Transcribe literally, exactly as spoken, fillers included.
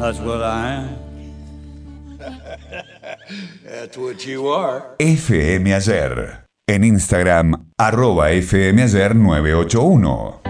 That's what I am. That's what you are. F M Ayer. En Instagram, arroba F M Ayer nueve ocho uno.